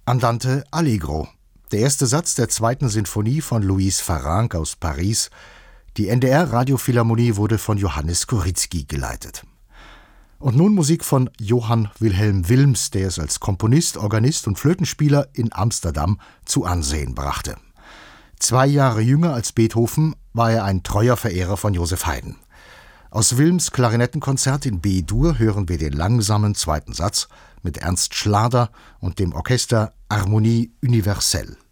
Andante Allegro, der erste Satz der zweiten Sinfonie von Louise Farrenc aus Paris. Die NDR-Radiophilharmonie wurde von Johannes Skorizki geleitet. Und nun Musik von Johann Wilhelm Wilms, der es als Komponist, Organist und Flötenspieler in Amsterdam zu Ansehen brachte. 2 Jahre jünger als Beethoven war er ein treuer Verehrer von Joseph Haydn. Aus Wilms Klarinettenkonzert in B-Dur hören wir den langsamen zweiten Satz mit Ernst Schlader und dem Orchester Harmonie Universelle.